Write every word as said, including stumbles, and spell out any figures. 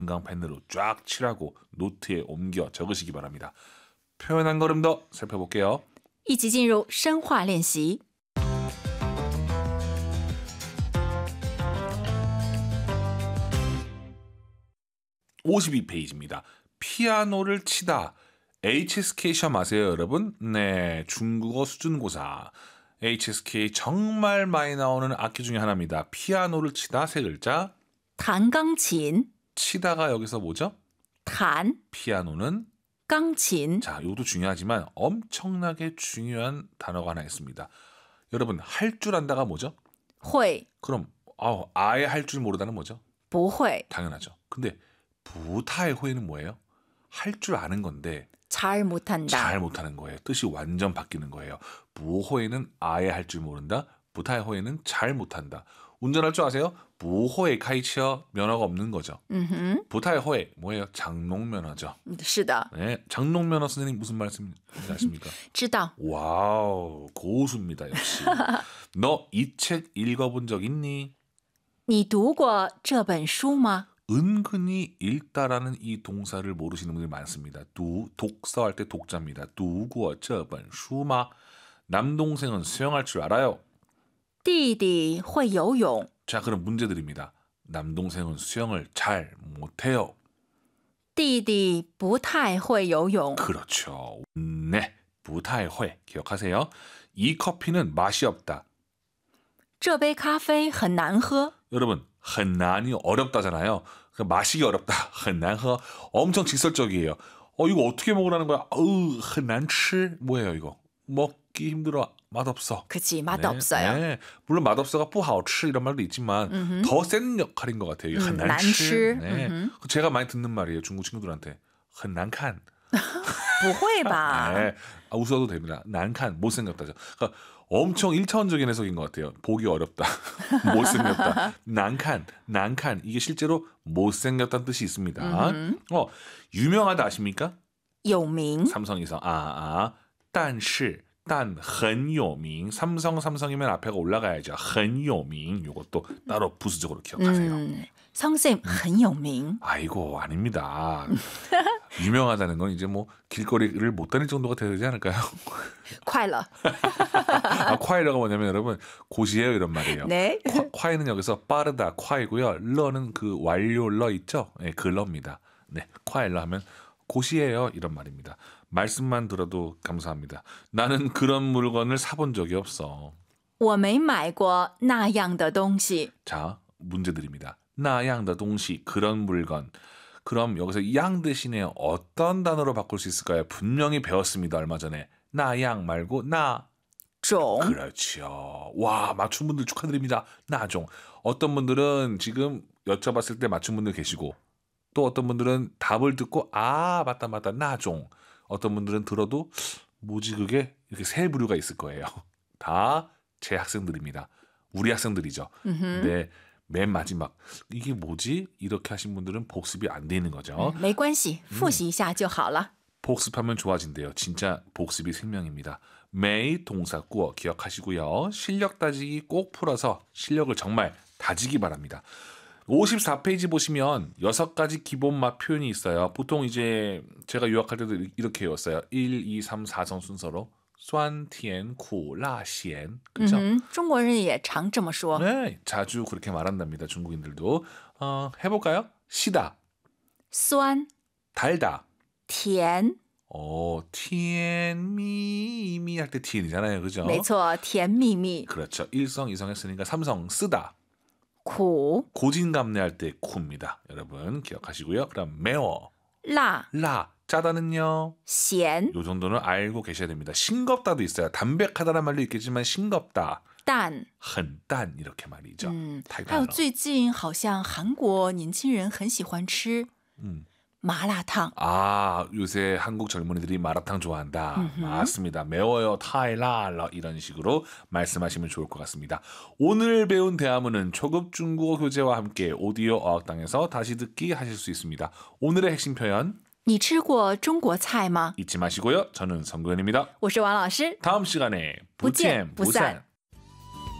형광펜으로 쫙 칠하고 노트에 옮겨 적으시기 바랍니다. 표현 한 걸음 더 살펴볼게요. 一起进入深化练习。 오십이 페이지입니다. 피아노를 치다. 에이치에스케이 시험 아세요, 여러분? 네, 중국어 수준고사. 에이치에스케이 정말 많이 나오는 악기 중에 하나입니다. 피아노를 치다 세 글자. 弹钢琴 치다가 여기서 뭐죠? 弹 피아노는 钢琴 자, 이것도 중요하지만 엄청나게 중요한 단어가 하나 있습니다. 여러분, 할 줄 안다가 뭐죠? 会 그럼 아, 아예 할 줄 모르다는 뭐죠? 不会 당연하죠. 근데 부타의 호에는 뭐예요? 할 줄 아는 건데 잘 못한다. 잘 못하는 거예요. 뜻이 완전 바뀌는 거예요. 부호에는 아예 할 줄 모른다. 부타의 호에는 잘 못한다. 운전할 줄 아세요? 부호에 카이치어 면허가 없는 거죠. 嗯哼 부타의 호에 뭐예요? 장롱면허죠. 是的 네, 장롱면허 선생님 무슨 말씀인지 아십니까? 知道 와우, 고수입니다. 역시. 너 이 책 읽어본 적 있니? 你读过这本书吗 은근히 읽다라는 이 동사를 모르시는 분들이 많습니다. 두, 독서할 때 독자입니다. 두고这本书吗? 남동생은 수영할 줄 알아요. 弟弟会游泳 자, 그럼 문제 드립니다. 남동생은 수영을 잘 못해요. 弟弟不太会游泳 그렇죠. 네, 不太会 기억하세요. 이 커피는 맛이 없다. 这杯咖啡很难喝 여러분, 很难이 어렵다잖아요. 그러니까 마시기 어렵다. 很难喝 엄청 직설적이에요. 어, 이거 어떻게 먹으라는 거야? 어우, 很难吃 뭐예요, 이거? 먹기 힘들어. 맛없어. 그치 맛없어요. 네, 네. 물론 맛없어가 不好吃 이런 말도 있지만 음흠. 더 센 역할인 것 같아요. 음, 很难吃. 난치. 네. 음흠. 제가 많이 듣는 말이에요. 중국 친구들한테. 很难看. 不会吧 네. 아, 웃어도 됩니다. 난칸 못생겼다죠. 그러니까 엄청 일차원적인 해석인 것 같아요. 보기 어렵다. 못생겼다. 난칸, 난칸. 이게 실제로 못생겼다는 뜻이 있습니다. 음흠. 어, 유명하다 아십니까? 有名 삼성이성. 아, 아. 但是但很有名. 삼성 삼성이면 앞에가 올라가야죠. 很有名. 이것도 따로 부수적으로 기억하세요. 음, 성쌤 很有名 아이고, 아닙니다. 유명하다는 건 이제 뭐 길거리를 못 다닐 정도가 되지 않을까요? 快了 아, 콰이러가 뭐냐면 여러분 곧이에요 이런 말이에요. 네 콰, 콰이는 여기서 빠르다 콰이고요. 러는 그 완료 러 있죠? 네, 그 러입니다. 네, 콰이러 하면 곧이에요 이런 말입니다. 말씀만 들어도 감사합니다. 나는 그런 물건을 사본 적이 없어. 我没买过那样的东西 자, 문제 드립니다. 나양的东西 그런 물건. 그럼 여기서 양 대신에 어떤 단어로 바꿀 수 있을까요? 분명히 배웠습니다. 얼마 전에. 나양 말고 나. 种 그렇죠. 와, 맞춘 분들 축하드립니다. 나종. 어떤 분들은 지금 여쭤봤을 때 맞춘 분들 계시고 또 어떤 분들은 답을 듣고 아, 맞다 맞다. 나종. 어떤 분들은 들어도 뭐지 그게? 이렇게 세 부류가 있을 거예요. 다 제 학생들입니다. 우리 학생들이죠. 근데 맨 마지막 이게 뭐지? 이렇게 하신 분들은 복습이 안 되는 거죠. 没关系复习一下就好了 복습하면 좋아진대요. 진짜 복습이 생명입니다. 매일 동사 꾸어 기억하시고요. 실력 따지기 꼭 풀어서 실력을 정말 다지기 바랍니다. 오십사 페이지 보시면 여섯 가지 기본 맛 표현이 있어요. 보통 이제 제가 유학할 때도 이렇게 외웠어요. 일, 이, 삼, 사 성 순서로 酸甜苦辣咸 그렇죠? 嗯哼中国人也常这么说 네, 자주 그렇게 말한답니다. 중국인들도. 어, 해볼까요? 시다, 酸 달다. 甜 어, 티엔미미 할 때 티엔이잖아요, 그죠? 没错甜蜜蜜 그렇죠. 일성, 이성 했으니까 삼성 쓰다. 苦 고진감래 할 때 쿠입니다. 여러분 기억하시고요. 그럼 매워, 辣 라, 짜다는요. 咸 요 정도는 알고 계셔야 됩니다. 싱겁다도 있어요. 담백하다는 말도 있겠지만 싱겁다. 淡 흔단 이렇게 말이죠. 嗯太还有淡了。 最近好像韩国年轻人很喜欢吃 음. 麻辣烫 아, 요새 한국 젊은이들이 마라탕 좋아한다. 음흠. 맞습니다. 매워요, 타이라 이런 식으로 말씀하시면 좋을 것 같습니다. 오늘 배운 대화문은 초급 중국어 교재와 함께 오디오 어학당에서 다시 듣기 하실 수 있습니다. 오늘의 핵심 표현 你吃过中国菜吗 잊지 마시고요. 저는 성구현입니다. 我是王老师 다음 시간에 不见不散